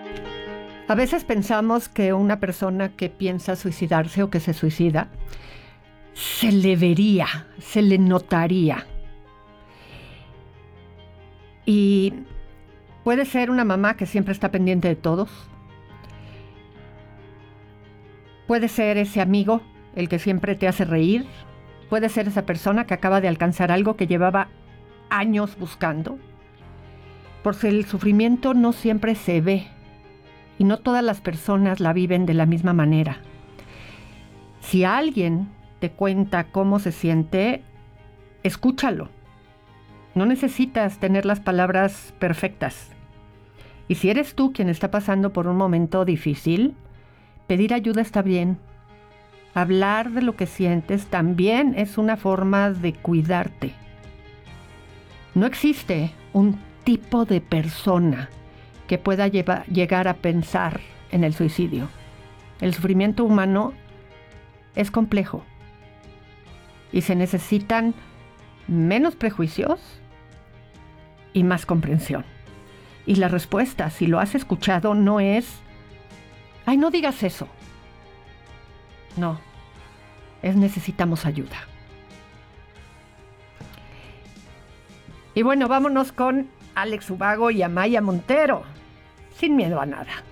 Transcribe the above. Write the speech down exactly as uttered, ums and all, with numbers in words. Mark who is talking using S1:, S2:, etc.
S1: A veces pensamos que una persona que piensa suicidarse o que se suicida, se le vería, se le notaría. Y puede ser una mamá que siempre está pendiente de todos. Puede ser ese amigo, el que siempre te hace reír. Puede ser esa persona que acaba de alcanzar algo que llevaba años buscando. Porque el sufrimiento no siempre se ve. Y no todas las personas la viven de la misma manera. Si alguien te cuenta cómo se siente, escúchalo. No necesitas tener las palabras perfectas. Y si eres tú quien está pasando por un momento difícil, pedir ayuda está bien. Hablar de lo que sientes también es una forma de cuidarte. No existe un tipo de persona que pueda lleva, llegar a pensar en el suicidio. El sufrimiento humano es complejo y se necesitan menos prejuicios y más comprensión. Y la respuesta, si lo has escuchado, no es ¡ay, no digas eso! No, es necesitamos ayuda. Y bueno, vámonos con Alex Ubago y Amaya Montero. Sin miedo a nada.